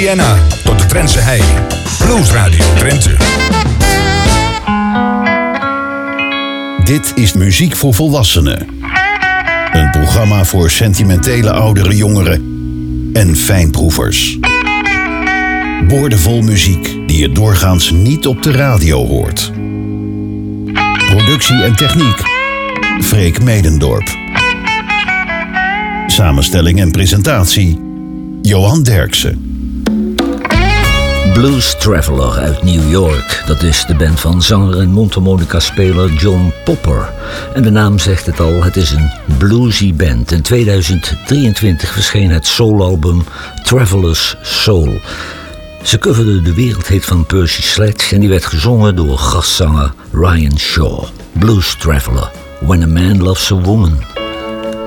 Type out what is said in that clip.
Louisiana tot de Drentse hei. Blues Radio Drenthe. Dit is Muziek voor Volwassenen. Een programma voor sentimentele oudere jongeren en fijnproevers. Boordevol muziek die je doorgaans niet op de radio hoort. Productie en techniek, Freek Medendorp. Samenstelling en presentatie, Johan Derksen. Blues Traveler uit New York. Dat is de band van zanger en mondharmonica-speler John Popper. En de naam zegt het al, het is een bluesy band. In 2023 verscheen het soloalbum Traveler's Soul. Ze coverden De Wereld Heet van Percy Sledge en die werd gezongen door gastzanger Ryan Shaw. Blues Traveler, When a Man Loves a Woman.